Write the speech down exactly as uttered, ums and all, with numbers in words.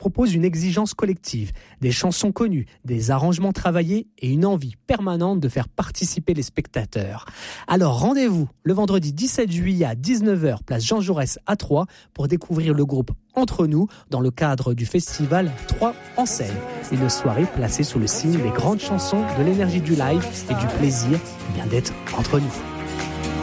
propose une exigence collective, des chansons connues, des arrangements travaillés et une envie permanente de faire participer les spectateurs. Alors rendez-vous le vendredi dix-sept juillet à dix-neuf heures, place Jean Jaurès à Troyes, pour découvrir le groupe Entre nous dans le cadre du festival Troyes en scène. Une soirée placée sous le signe des grandes chansons, de l'énergie du live et du plaisir eh bien d'être entre nous.